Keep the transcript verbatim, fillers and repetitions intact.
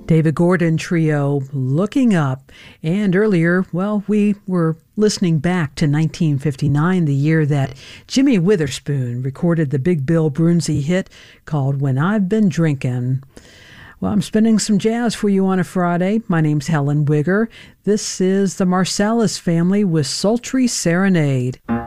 David Gordon Trio, Looking Up. And earlier, well, we were listening back to nineteen fifty-nine, the year that Jimmy Witherspoon recorded the Big Bill Broonzy hit called When I've Been Drinkin'. Well, I'm spinning some jazz for you on a Friday. My name's Helen Wigger. This is the Marsalis family with Sultry Serenade.